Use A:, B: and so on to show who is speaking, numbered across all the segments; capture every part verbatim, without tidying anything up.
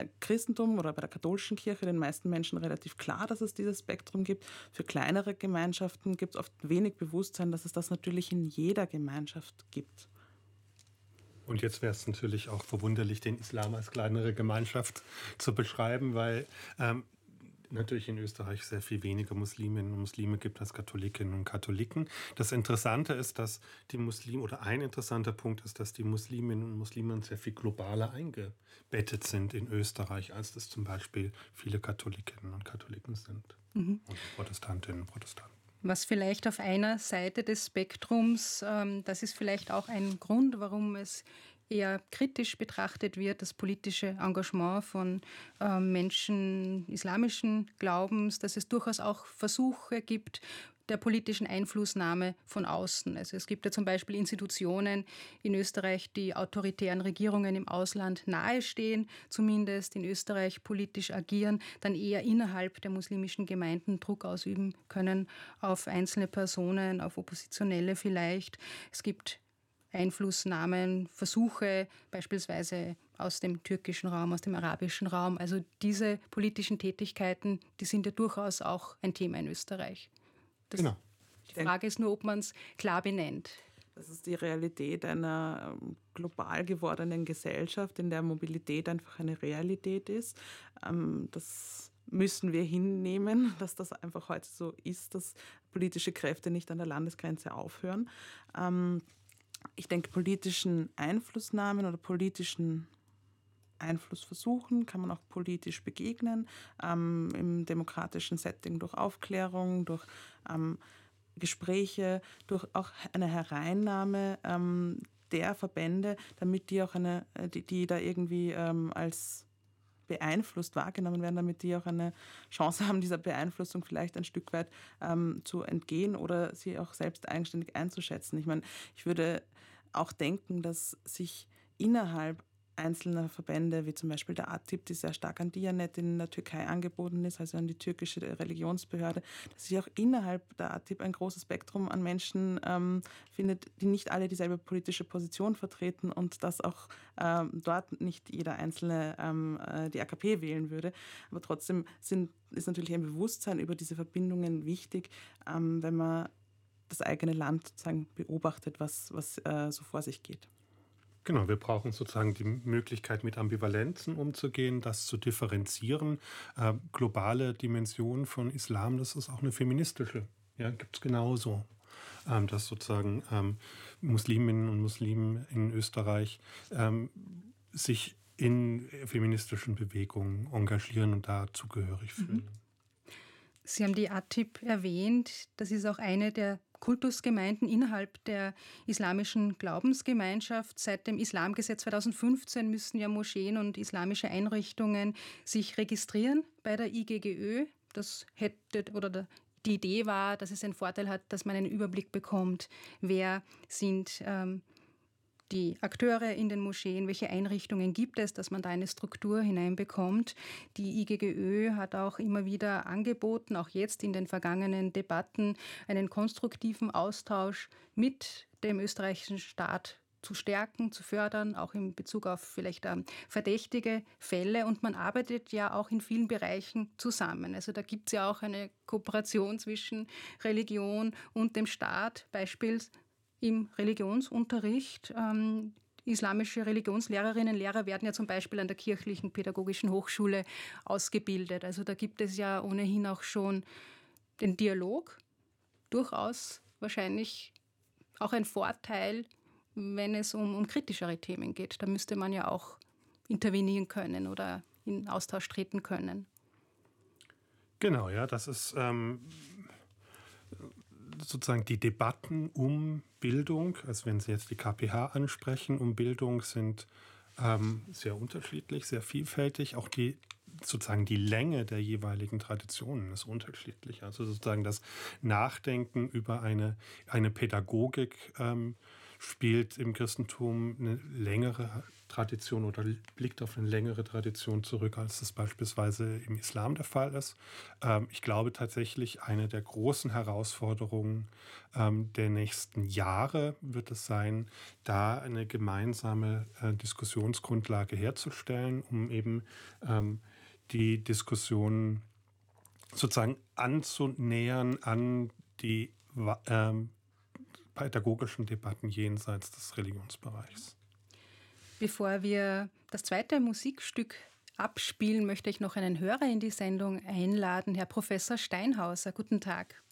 A: Christentum oder bei der katholischen Kirche den meisten Menschen relativ klar, dass es dieses Spektrum gibt. Für kleinere Gemeinschaften gibt es oft wenig Bewusstsein, dass es das natürlich in jeder Gemeinschaft gibt.
B: Und jetzt wäre es natürlich auch verwunderlich, den Islam als kleinere Gemeinschaft zu beschreiben, weil ähm, natürlich in Österreich sehr viel weniger Musliminnen und Muslime gibt als Katholikinnen und Katholiken. Das Interessante ist, dass die Muslime, oder ein interessanter Punkt ist, dass die Musliminnen und Muslime sehr viel globaler eingebettet sind in Österreich, als das zum Beispiel viele Katholikinnen und Katholiken sind. Mhm. Und Protestantinnen und Protestanten.
C: Was vielleicht auf einer Seite des Spektrums, ähm, das ist vielleicht auch ein Grund, warum es eher kritisch betrachtet wird, das politische Engagement von äh, Menschen islamischen Glaubens, dass es durchaus auch Versuche gibt der politischen Einflussnahme von außen. Also es gibt ja zum Beispiel Institutionen in Österreich, die autoritären Regierungen im Ausland nahestehen, zumindest in Österreich politisch agieren, dann eher innerhalb der muslimischen Gemeinden Druck ausüben können auf einzelne Personen, auf Oppositionelle vielleicht. Es gibt Einflussnahmen, Versuche, beispielsweise aus dem türkischen Raum, aus dem arabischen Raum. Also diese politischen Tätigkeiten, die sind ja durchaus auch ein Thema in Österreich. Das, genau. Die Frage ist nur, ob man es klar benennt.
A: Das ist die Realität einer global gewordenen Gesellschaft, in der Mobilität einfach eine Realität ist. Das müssen wir hinnehmen, dass das einfach heute so ist, dass politische Kräfte nicht an der Landesgrenze aufhören. Ich denke, politischen Einflussnahmen oder politischen Einflussversuchen kann man auch politisch begegnen, ähm, im demokratischen Setting durch Aufklärung, durch ähm, Gespräche, durch auch eine Hereinnahme ähm, der Verbände, damit die auch eine, die, die da irgendwie ähm, als beeinflusst wahrgenommen werden, damit die auch eine Chance haben, dieser Beeinflussung vielleicht ein Stück weit ähm, zu entgehen oder sie auch selbst eigenständig einzuschätzen. Ich meine, ich würde auch denken, dass sich innerhalb einzelner Verbände, wie zum Beispiel der A T I B, die sehr stark an Diyanet in der Türkei angebunden ist, also an die türkische Religionsbehörde, dass sich auch innerhalb der A T I B ein großes Spektrum an Menschen ähm, findet, die nicht alle dieselbe politische Position vertreten und dass auch ähm, dort nicht jeder Einzelne ähm, die A K P wählen würde. Aber trotzdem sind, ist natürlich ein Bewusstsein über diese Verbindungen wichtig, ähm, wenn man das eigene Land sozusagen beobachtet, was, was äh, so vor sich geht.
B: Genau, wir brauchen sozusagen die Möglichkeit, mit Ambivalenzen umzugehen, das zu differenzieren. Äh, globale Dimension von Islam, das ist auch eine feministische, ja, gibt es genauso. Ähm, dass sozusagen ähm, Musliminnen und Muslimen in Österreich ähm, sich in feministischen Bewegungen engagieren und da zugehörig fühlen.
C: Sie haben die A T I B erwähnt. Das ist auch eine der Kultusgemeinden innerhalb der islamischen Glaubensgemeinschaft. Seit dem Islamgesetz zweitausendfünfzehn müssen ja Moscheen und islamische Einrichtungen sich registrieren bei der I G G Ö. Das hätte, oder die Idee war, dass es einen Vorteil hat, dass man einen Überblick bekommt, wer sind ähm, die Akteure in den Moscheen, welche Einrichtungen gibt es, dass man da eine Struktur hineinbekommt. Die I G G Ö hat auch immer wieder angeboten, auch jetzt in den vergangenen Debatten, einen konstruktiven Austausch mit dem österreichischen Staat zu stärken, zu fördern, auch in Bezug auf vielleicht ähm, verdächtige Fälle. Und man arbeitet ja auch in vielen Bereichen zusammen. Also da gibt es ja auch eine Kooperation zwischen Religion und dem Staat, beispielsweise im Religionsunterricht. Ähm, islamische Religionslehrerinnen und Lehrer werden ja zum Beispiel an der Kirchlichen Pädagogischen Hochschule ausgebildet. Also da gibt es ja ohnehin auch schon den Dialog. Durchaus wahrscheinlich auch ein Vorteil, wenn es um, um kritischere Themen geht. Da müsste man ja auch intervenieren können oder in Austausch treten können.
B: Genau, ja, das ist ähm, sozusagen die Debatten um Bildung, also wenn Sie jetzt die K P H ansprechen, um Bildung sind ähm, sehr unterschiedlich, sehr vielfältig. Auch die sozusagen die Länge der jeweiligen Traditionen ist unterschiedlich. Also sozusagen das Nachdenken über eine, eine Pädagogik ähm, spielt im Christentum eine längere Tradition oder blickt auf eine längere Tradition zurück, als das beispielsweise im Islam der Fall ist. Ähm, ich glaube tatsächlich, eine der großen Herausforderungen ähm, der nächsten Jahre wird es sein, da eine gemeinsame äh, Diskussionsgrundlage herzustellen, um eben ähm, die Diskussion sozusagen anzunähern an die ähm, pädagogischen Debatten jenseits des Religionsbereichs.
C: Bevor wir das zweite Musikstück abspielen, möchte ich noch einen Hörer in die Sendung einladen, Herr Professor Steinhauser. Guten Tag.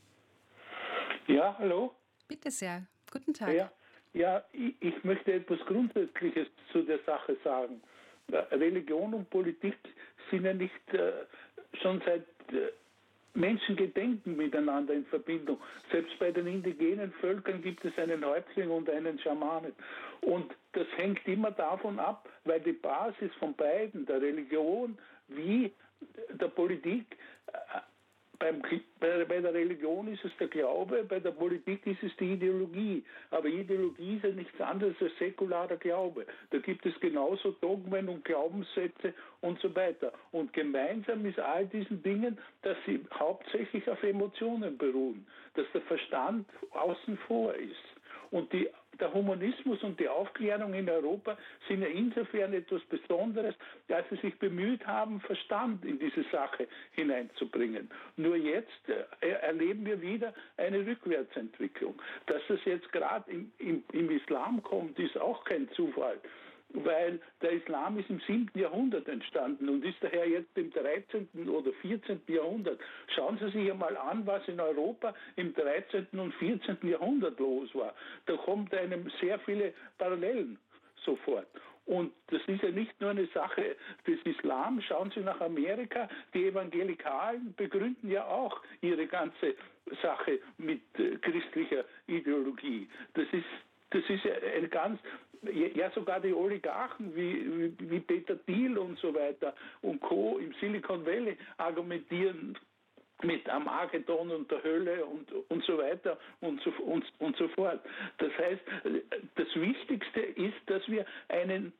D: Ja, hallo?
C: Bitte sehr. Guten Tag.
D: Ja, ja ich, ich möchte etwas Grundsätzliches zu der Sache sagen. Religion und Politik sind ja nicht äh, schon seit äh, Menschengedenken miteinander in Verbindung. Selbst bei den indigenen Völkern gibt es einen Häuptling und einen Schamanen. Und das hängt immer davon ab, weil die Basis von beiden, der Religion wie der Politik, äh, beim, bei, bei der Religion ist es der Glaube, bei der Politik ist es die Ideologie. Aber Ideologie ist ja nichts anderes als säkularer Glaube. Da gibt es genauso Dogmen und Glaubenssätze und so weiter. Und gemeinsam ist all diesen Dingen, dass sie hauptsächlich auf Emotionen beruhen, dass der Verstand außen vor ist. Und die, der Humanismus und die Aufklärung in Europa sind ja insofern etwas Besonderes, dass sie sich bemüht haben, Verstand in diese Sache hineinzubringen. Nur jetzt äh, erleben wir wieder eine Rückwärtsentwicklung. Dass das jetzt gerade im, im, im Islam kommt, ist auch kein Zufall. Weil der Islam ist im siebten Jahrhundert entstanden und ist daher jetzt im dreizehnten oder vierzehnten Jahrhundert. Schauen Sie sich einmal an, was in Europa im dreizehnten und vierzehnten Jahrhundert los war. Da kommt einem sehr viele Parallelen sofort. Und das ist ja nicht nur eine Sache des Islam. Schauen Sie nach Amerika. Die Evangelikalen begründen ja auch ihre ganze Sache mit äh, christlicher Ideologie. Das ist, das ist ja eine ganz... Ja, sogar die Oligarchen wie, wie, wie Peter Thiel und so weiter und Co. im Silicon Valley argumentieren mit Armageddon und der Hölle und, und so weiter und so, und, und so fort. Das heißt, das Wichtigste ist, dass wir einen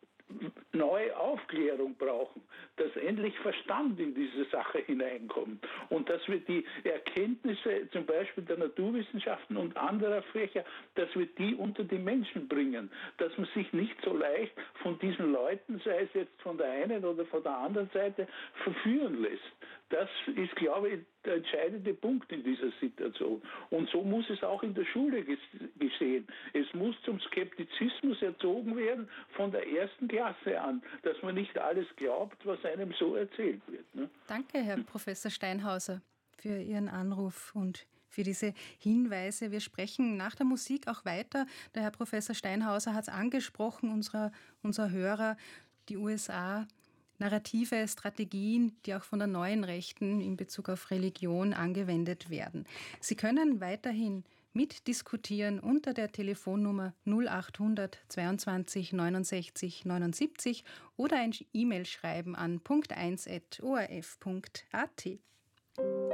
D: neue Aufklärung brauchen, dass endlich Verstand in diese Sache hineinkommt und dass wir die Erkenntnisse zum Beispiel der Naturwissenschaften und anderer Fächer, dass wir die unter die Menschen bringen, dass man sich nicht so leicht von diesen Leuten, sei es jetzt von der einen oder von der anderen Seite, verführen lässt. Das ist, glaube ich, der entscheidende Punkt in dieser Situation. Und so muss es auch in der Schule geschehen. Es muss zum Skeptizismus erzogen werden von der ersten Klasse an, dass man nicht alles glaubt, was einem so erzählt wird. Ne?
C: Danke, Herr Professor Steinhauser, für Ihren Anruf und für diese Hinweise. Wir sprechen nach der Musik auch weiter. Der Herr Professor Steinhauser hat es angesprochen, unser, unser Hörer, die U S A, narrative Strategien, die auch von der neuen Rechten in Bezug auf Religion angewendet werden. Sie können weiterhin mitdiskutieren unter der Telefonnummer null achthundert zweiundzwanzig neunundsechzig neunundsiebzig oder ein E-Mail schreiben an punkt eins at o r f punkt a t.